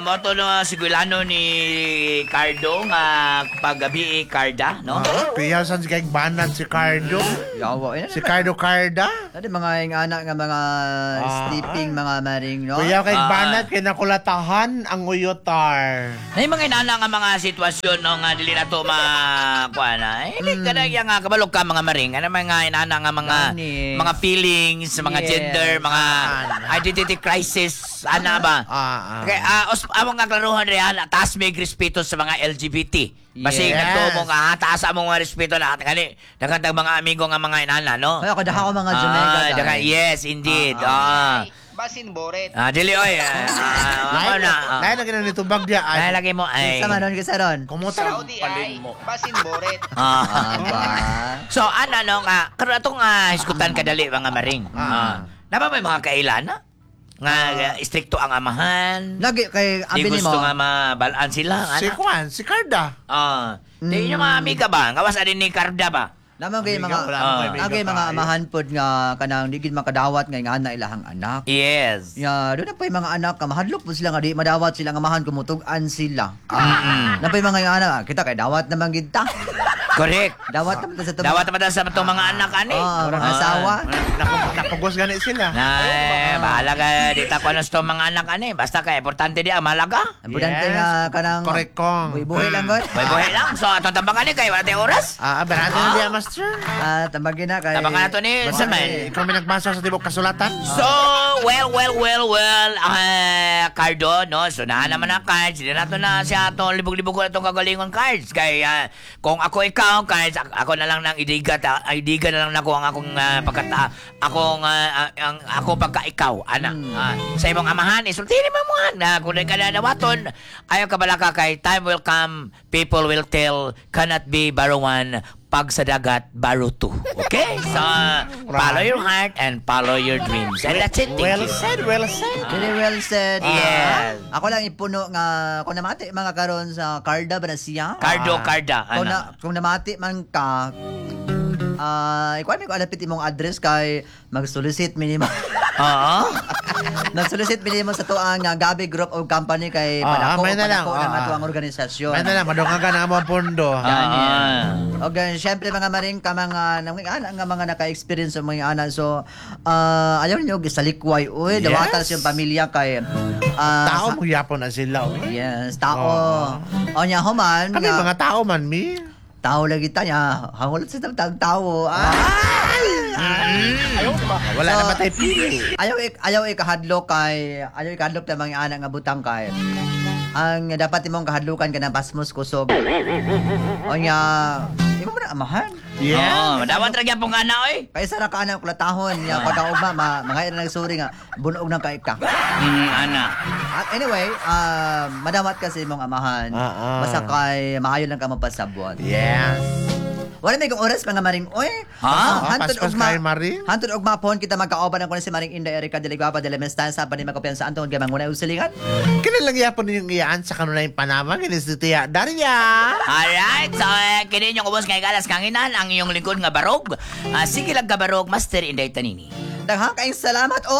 mo to no sigulano ni Cardo nga paggabi Carda, no? Piyaw san si kay banat si Cardo. Yawa, Si Cardo Carda. Tadi mga anak nga mga sleeping mga maring, no? Piyaw kay banat kay nakulatahan ang uyotar. May mga inana nga mga sitwasyon no nga dili na to makuha na. Hindi ka na nga kabalog ka mga maring. Ano mga inana nga Gani. mga feelings, mga Yes. gender, mga identity crisis, ana ba? Okay, among nga klaruhan riyan, taas may respeto sa mga LGBT. Basig Yes. nagtuo mo nga, taas among mga respeto na kani daghan mga amigo nga mga inana, no? Kaya ako daha ko mga Jamaica. Daghan, yes, indeed. Basin boret. Dili oy. Ako na. Lain na ganun nito bagya. Ay, lagi mo ay. Sama ron kasi ron. Kumusta Saudi ay basin boret. Aba. So, ano, no, karoon itong iskutan kadali, mga maring. Napa may mga kailan, na? Nga, istrikto ang amahan. Lagi kay Di abi gusto nimo. nga mabalaan sila, Si ana. Juan, si Carda. Di nyo mga amiga ba? Gawas din ni Carda ba? Naman kay Amiga, mga wala namang kaibigan agay mga tayo. amahan pod nga kanang digid makadawat nga nga na ilahang anak. Yes. Ya, doon na pa yung mga anak, mahadlok po sila nga di madawat sila nga amahan kumutugan sila. Mm-mm. Na pa yung mga anak, kita kay dawat naman kita. Correct. Dawat naman sa Dawat naman sa itong mga anak, ani. Mga asawa. Napugos gani sila. Ay, bahala ka. Di ta ko sa mga anak, ani. Basta ka, importante di ang malaga. Importante nga kanang Correct kong. buhay lang gud. Buhay lang. So, atong tambangan ni kay wala tayong oras. Barado na diya, master. Tambagin na kay Tambangan na to ni Saman. Ikaw may nagbasa sa tibok kasulatan. So, well, Cardo, no? So, naman ang cards. Hindi na ito na siya itong libog-libog ko na itong kagalingon cards. Kaya, kung ako ikaw, cards, ako na lang nang idiga na lang nako ang akong ako pagka ikaw, anak. Sa imong amahan, isultinin mo mo, na kung ka na nawaton, ayaw ka bala ka kay time will come, people will tell, cannot be barawan, pag sa dagat, baro to. Okay? So, follow your heart and follow your dreams. And that's it. Thank Well you. said, well said. Very well said. Yes. Ako lang ipuno nga kung namati mga karon sa Carda ba na siya? Carda. Kung namati man ka ikuan mi ko alapit imong address kay mag-solicit minimo. Oo. Nag-solicit minimo sa tuang Gabi Group of Company kay may na lang. ng atuang organisasyon. May na lang, madungagan ang among pondo. O ganyan, syempre mga maring ka mga nga mga naka-experience sa mga anak. So, ayaw niyo gisalikway. Uy, Yes. dawatan sa yung pamilya kay Tao mong yapon na sila. Yes, tao. O niya human. Kami mga tao man, mi. Tao lagi tanya. Hangulat sa tao. Wala So, na matay pili. Ayaw ikahadlok na mga anak nga butang kay. Ang dapat imong kahadlukan ka ng pasmos kusog. O niya, imo mo na amahan. Oo. Dapat ragyan pong ana, oy. Kaya sa ka anak kulatahon niya pagkaugma mga ira nagsuri nga bunog ng kaik ka. Ana. At anyway, madawat kasi imong amahan. Basta kay maayo lang ka mapasabot. Yes. Wala may kong oras mga maring oy. Hantod Paspas ugma. kay Maring. Hantod ugma pohon kita magkaoban ang kuno si Maring Inday Erika de Ligaba de la Mestanza pa ni magkopian sa Anton gamang muna usilingan. Kinilang yapon ninyong iyaan sa kanunay panama. Kinisitiya. Daria! Alright. So, kini yung ubos kay Galas Kanginan, ang iyong lingkod nga barog. Sige lang ka barog, Master Inday Tanini. Daghang kaayong salamat.